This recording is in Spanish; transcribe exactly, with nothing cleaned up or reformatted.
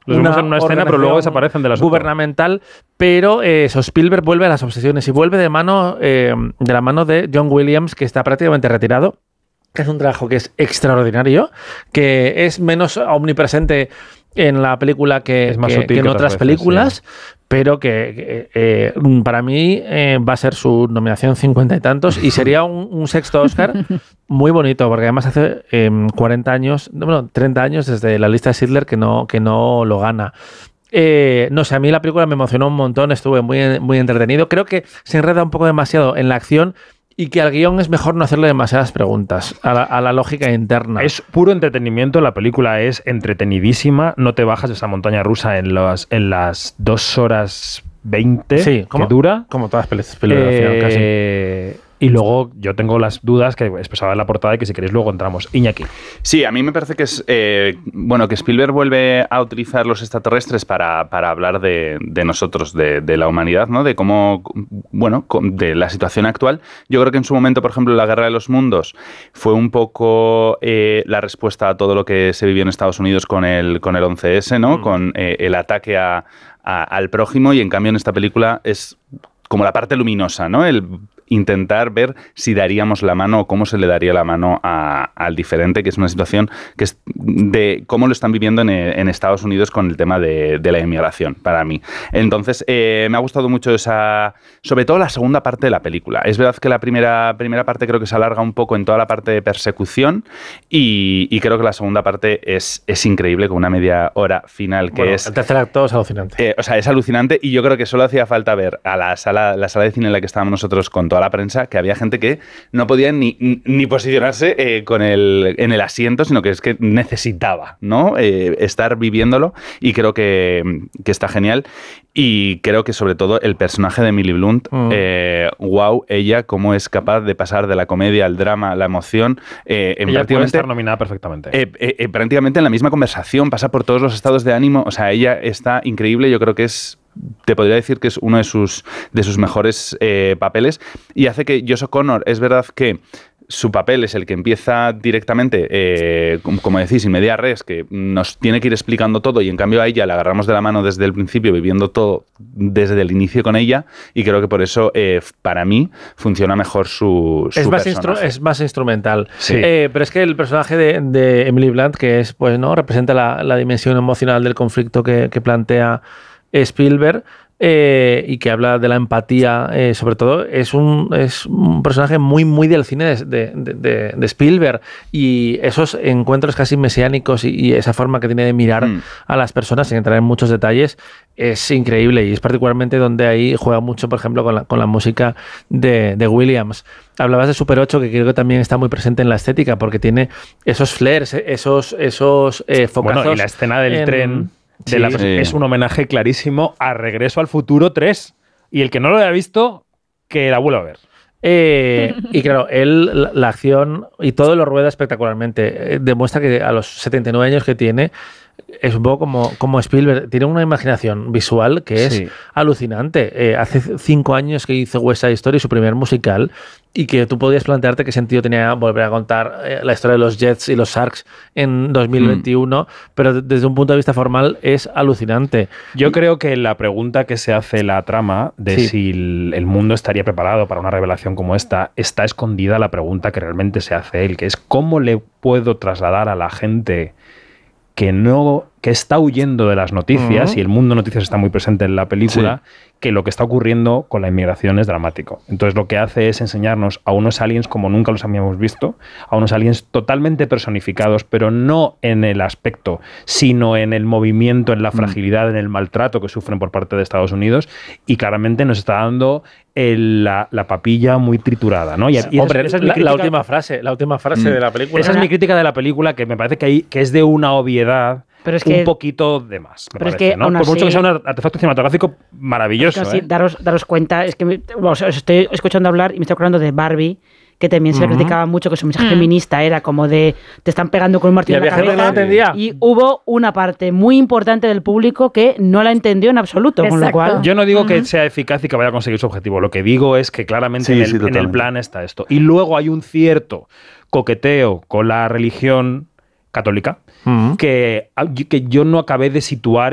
Los vemos en una escena, pero luego desaparecen de la gubernamental, pero eh, eso, Spielberg vuelve a las obsesiones y vuelve de mano eh, de la mano de John Williams, que está prácticamente retirado, que es un trabajo que es extraordinario, que es menos omnipresente en la película que, es más que, sutil que en que otras veces, películas, sí. pero que, que eh, para mí eh, va a ser su nominación cincuenta y tantos y sería un, un sexto Oscar muy bonito, porque además hace eh, cuarenta años, bueno, treinta años desde la lista de Schindler que no, que no lo gana. Eh, no sé, a mí la película me emocionó un montón, estuve muy, muy entretenido. Creo que se enreda un poco demasiado en la acción y que al guión es mejor no hacerle demasiadas preguntas a la, a la lógica interna. Es puro entretenimiento, la película es entretenidísima, no te bajas de esa montaña rusa en, los, en las dos horas veinte sí, como, que dura. Como todas las películas eh, casi. Y luego yo tengo las dudas que expresaba en la portada y que si queréis luego entramos. Iñaki. Sí, a mí me parece que es eh, bueno que Spielberg vuelve a utilizar los extraterrestres para, para hablar de, de nosotros, de, de la humanidad, ¿no? De cómo, bueno, de la situación actual. Yo creo que en su momento, por ejemplo, la Guerra de los Mundos fue un poco eh, la respuesta a todo lo que se vivió en Estados Unidos con el, con el once ese, ¿no? Mm. Con eh, el ataque a, a, al prójimo, y en cambio en esta película es como la parte luminosa, ¿no? El intentar ver si daríamos la mano o cómo se le daría la mano a, al diferente, que es una situación que es de cómo lo están viviendo en, en Estados Unidos con el tema de, de la inmigración, para mí. Entonces, eh, me ha gustado mucho esa, sobre todo la segunda parte de la película. Es verdad que la primera, primera parte creo que se alarga un poco en toda la parte de persecución y, y creo que la segunda parte es, es increíble, con una media hora final que bueno, es... El tercer acto es alucinante. Eh, o sea, es alucinante, y yo creo que solo hacía falta ver a la sala, la sala de cine en la que estábamos nosotros con toda la prensa, que había gente que no podía ni, ni posicionarse eh, con el, en el asiento, sino que es que necesitaba, ¿no? Eh, estar viviéndolo, y creo que, que está genial. Y creo que sobre todo el personaje de Emily Blunt, mm. eh, wow, ella cómo es capaz de pasar de la comedia al drama, a la emoción. Eh, en ella prácticamente, puede estar nominada perfectamente. Eh, eh, eh, prácticamente en la misma conversación, pasa por todos los estados de ánimo. O sea, ella está increíble. Yo creo que es... te podría decir que es uno de sus, de sus mejores eh, papeles, y hace que Josh O'Connor, es verdad que su papel es el que empieza directamente, eh, como decís, in media res, que nos tiene que ir explicando todo, y en cambio a ella la agarramos de la mano desde el principio, viviendo todo desde el inicio con ella, y creo que por eso, eh, para mí, funciona mejor su, su es más personaje. Es más instrumental. Sí. Eh, pero es que el personaje de, de Emily Blunt, que es, pues, ¿no? representa la, la dimensión emocional del conflicto que, que plantea Spielberg, eh, y que habla de la empatía, eh, sobre todo, es un, es un personaje muy, muy del cine de, de, de, de Spielberg, y esos encuentros casi mesiánicos y, y esa forma que tiene de mirar mm. a las personas, sin entrar en muchos detalles, es increíble, y es particularmente donde ahí juega mucho, por ejemplo, con la, con la música de, de Williams. Hablabas de Super ocho, que creo que también está muy presente en la estética, porque tiene esos flares, esos, esos eh, focazos. Bueno, y la escena del en, tren... De sí, la, sí. Es un homenaje clarísimo a Regreso al Futuro tres. Y el que no lo haya visto, que la vuelva a ver. Eh, y claro, él, la, la acción y todo lo rueda espectacularmente. Eh, demuestra que a los setenta y nueve años que tiene, es un poco como, como Spielberg. Tiene una imaginación visual que es sí. alucinante. Eh, hace cinco años que hizo West Side Story, su primer musical, y que tú podías plantearte qué sentido tenía volver a contar eh, la historia de los Jets y los Sharks en dos mil veintiuno, mm. pero desde un punto de vista formal es alucinante. Yo y, creo que la pregunta que se hace la trama de sí. si el, el mundo estaría preparado para una revelación como esta, está escondida la pregunta que realmente se hace él, que es ¿cómo le puedo trasladar a la gente que no que está huyendo de las noticias, uh-huh. y el mundo noticias está muy presente en la película, sí. que lo que está ocurriendo con la inmigración es dramático? Entonces lo que hace es enseñarnos a unos aliens como nunca los habíamos visto, a unos aliens totalmente personificados, pero no en el aspecto, sino en el movimiento, en la fragilidad, uh-huh. en el maltrato que sufren por parte de Estados Unidos, y claramente nos está dando el, la, la papilla muy triturada, ¿no? Y, y Hombre, esa, esa es la, crítica, la última frase, la última frase mm. de la película. Esa es mi crítica de la película, que me parece que, hay, que es de una obviedad, pero es que, un poquito de más, me pero parece, es que, ¿no? Por así, mucho que sea un artefacto cinematográfico maravilloso. Es que así, ¿eh? daros, daros cuenta, es que me, bueno, os estoy escuchando hablar y me estoy acordando de Barbie, que también se uh-huh. le criticaba mucho que su mensaje uh-huh. feminista era como de te están pegando con un martillo en la cabeza. No lo entendía. Y hubo una parte muy importante del público que no la entendió en absoluto. Exacto. Con lo cual, yo no digo uh-huh. que sea eficaz y que vaya a conseguir su objetivo. Lo que digo es que claramente sí, en, el, sí, en el plan está esto. Y luego hay un cierto coqueteo con la religión católica uh-huh. que, que yo no acabé de situar